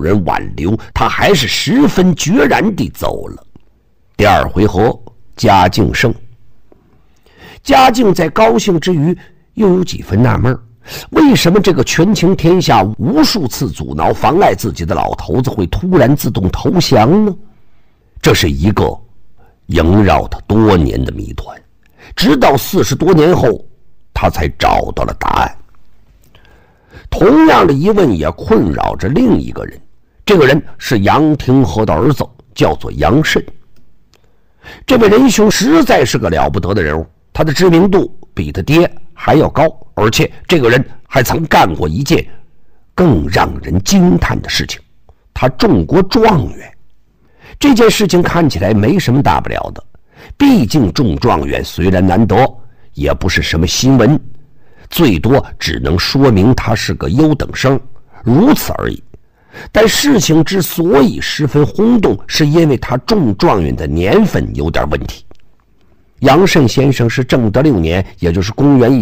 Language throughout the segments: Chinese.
人挽留，他还是十分决然地走了。第二回合，嘉靖胜。嘉靖在高兴之余，又有几分纳闷，为什么这个权倾天下、无数次阻挠妨碍自己的老头子会突然自动投降呢？这是一个萦绕他多年的谜团，直到40多年后，他才找到了答案。同样的疑问也困扰着另一个人，这个人是杨廷和的儿子，叫做杨慎。这位仁兄实在是个了不得的人物，他的知名度比他爹还要高，而且这个人还曾干过一件更让人惊叹的事情，他中过状元。这件事情看起来没什么大不了的，毕竟中状元虽然难得，也不是什么新闻，最多只能说明他是个优等生，如此而已。但事情之所以十分轰动，是因为他中状元的年份有点问题。杨慎先生是正德6年，也就是公元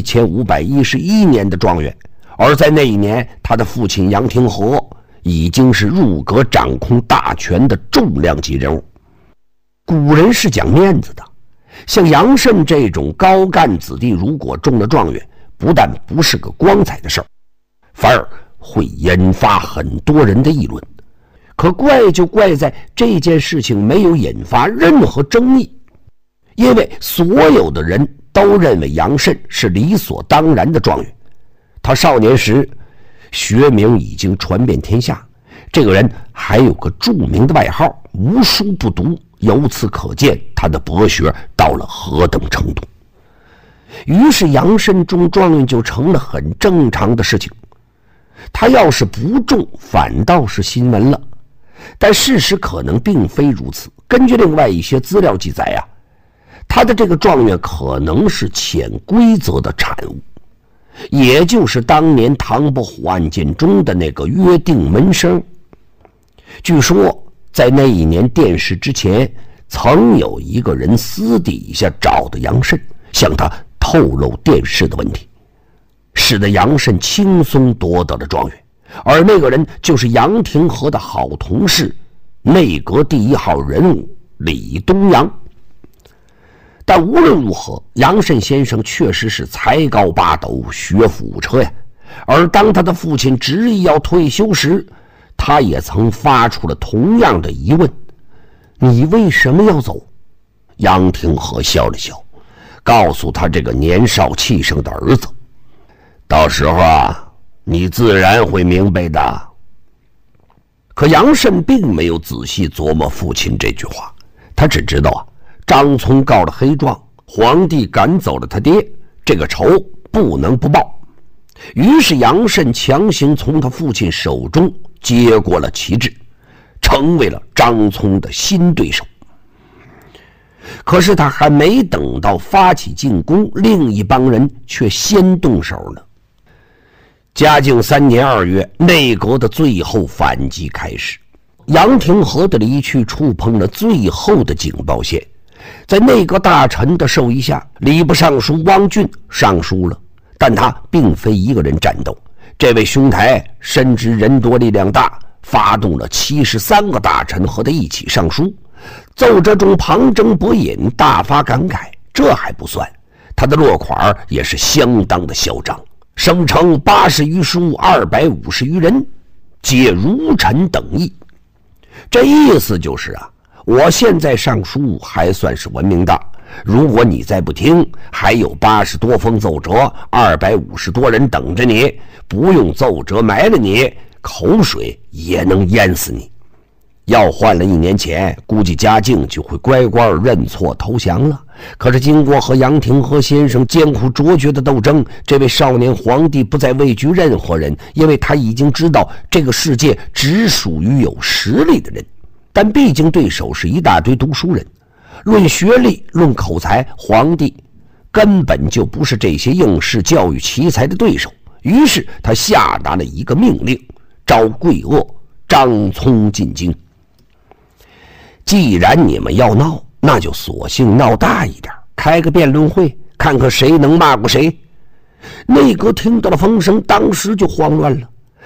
1511年的状元，而在那一年，他的父亲杨廷和已经是入阁掌控大权的重量级人物。古人是讲面子的，像杨慎这种高干子弟，如果中了状元，不但不是个光彩的事儿，反而会引发很多人的议论。可怪就怪在这件事情没有引发任何争议，因为所有的人都认为杨慎是理所当然的状元。他少年时学名已经传遍天下，这个人还有个著名的外号“无书不读”，由此可见他的博学到了何等程度。于是杨慎中状元就成了很正常的事情，他要是不中，反倒是新闻了。但事实可能并非如此。根据另外一些资料记载啊，他的这个状元可能是潜规则的产物，也就是当年唐伯虎案件中的那个约定门生。据说在那一年殿试之前，曾有一个人私底下找的杨慎，向他透露殿试的问题，使得杨慎轻松夺得了状元。而那个人就是杨廷和的好同事，内阁第1号人物李东阳。但无论如何，杨慎先生确实是才高八斗，学富五车呀。而当他的父亲执意要退休时，他也曾发出了同样的疑问：你为什么要走？杨廷和笑了笑，告诉他这个年少气盛的儿子，到时候啊，你自然会明白的。可杨慎并没有仔细琢磨父亲这句话，他只知道啊，张聪告了黑状，皇帝赶走了他爹，这个仇不能不报。于是杨慎强行从他父亲手中接过了旗帜，成为了张聪的新对手。可是他还没等到发起进攻，另一帮人却先动手了。嘉靖3年2月，内阁的最后反击开始。杨廷和的离去触碰了最后的警报线。在内阁大臣的授意下，礼部尚书汪俊上书了，但他并非一个人战斗。这位兄台深知人多力量大，发动了73个大臣和他一起上书。奏折中旁征博引，大发感慨。这还不算，他的落款也是相当的嚣张，声称80余书250余人，皆如臣等意。这意思就是啊，我现在上书还算是文明的，如果你再不听，还有80多封奏折，250多人等着你，不用奏折埋了你，口水也能淹死你。要换了1年前，估计嘉靖就会乖乖认错投降了。可是经过和杨廷和先生艰苦卓绝的斗争，这位少年皇帝不再畏惧任何人，因为他已经知道这个世界只属于有实力的人。但毕竟对手是一大堆读书人，论学历论口才，皇帝根本就不是这些应试教育奇才的对手。于是他下达了一个命令，招贵恶，张聪进京。既然你们要闹，那就索性闹大一点，开个辩论会，看看谁能骂过谁。内阁听到了风声，当时就慌乱了。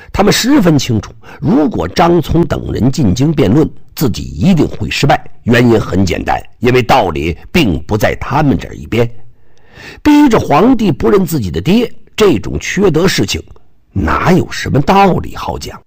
他们十分清楚，如果张聪等人进京辩论，自己一定会失败。原因很简单，因为道理并不在他们这一边。逼着皇帝不认自己的爹，这种缺德事情哪有什么道理好讲？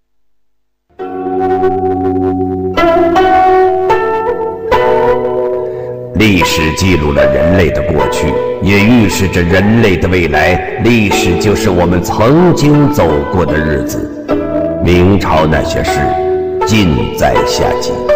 历史记录了人类的过去，也预示着人类的未来。历史就是我们曾经走过的日子。明朝那些事，尽在下集。